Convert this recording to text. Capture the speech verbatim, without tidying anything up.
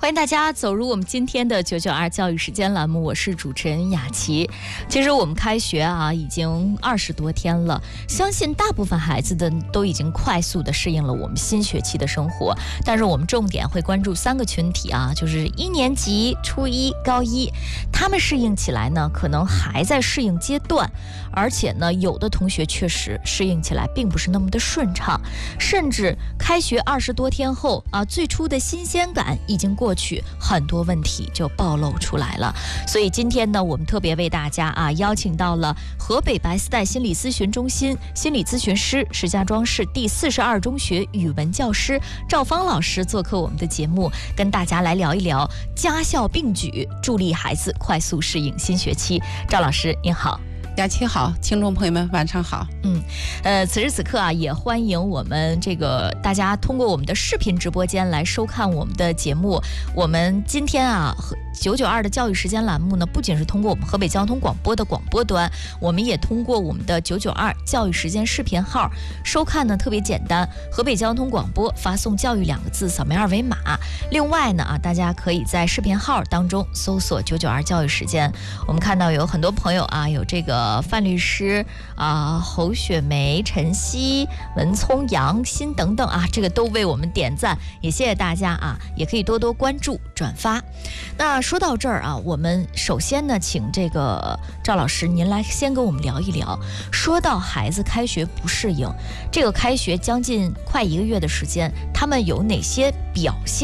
欢迎大家走入我们今天的九九二教育时间栏目，我是主持人雅琪。其实我们开学啊已经二十多天了，相信大部分孩子的都已经快速的适应了我们新学期的生活。但是我们重点会关注三个群体啊，就是一年级、初一、高一，他们适应起来呢，可能还在适应阶段，而且呢，有的同学确实适应起来并不是那么的顺畅，甚至开学二十多天后啊，最初的新鲜感已经过去，很多问题就暴露出来了。所以今天呢，我们特别为大家啊邀请到了河北白丝带心理咨询中心心理咨询师、石家庄市第四十二中学语文教师赵芳老师做客我们的节目，跟大家来聊一聊家校并举，助力孩子快速适应新学期。赵老师您好。 雅琪好，听众朋友们晚上好。 嗯，呃，此时此刻啊，也欢迎我们这个大家通过我们的视频直播间来收看我们的节目。我们今天啊，九九二的教育时间栏目呢，不仅是通过我们河北交通广播的广播端，我们也通过我们的九九二教育时间视频号收看呢，特别简单，河北交通广播发送教育两个字，扫描二维码。另外呢啊，大家可以在视频号当中搜索九九二教育时间。我们看到有很多朋友啊，有这个范律师啊、侯雪梅、晨曦、文聪、杨鑫等等啊，这个都为我们点赞，也谢谢大家啊，也可以多多关注转发。那说到这儿啊，我们首先呢，请这个赵老师您来先跟我们聊一聊。说到孩子开学不适应，这个开学将近快一个月的时间，他们有哪些表现？